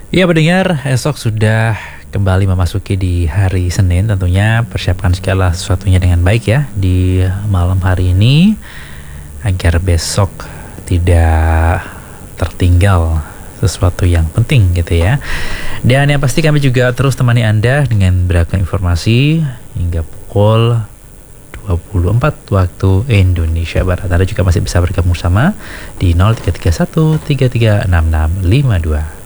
Ya pendengar, esok sudah kembali memasuki di hari Senin. Tentunya persiapkan segala sesuatunya dengan baik ya di malam hari ini, agar besok tidak tertinggal sesuatu yang penting gitu ya. Dan yang pasti kami juga terus temani Anda dengan beragam informasi hingga pukul 24 waktu Indonesia Barat. Anda juga masih bisa bergabung sama di 0331 336652.